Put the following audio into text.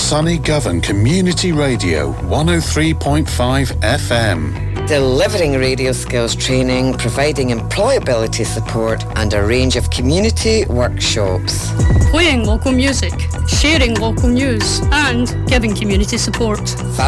Sunny Govan Community Radio 103.5 FM. Delivering radio skills training, providing employability support and a range of community workshops. Playing local music, sharing local news and giving community support.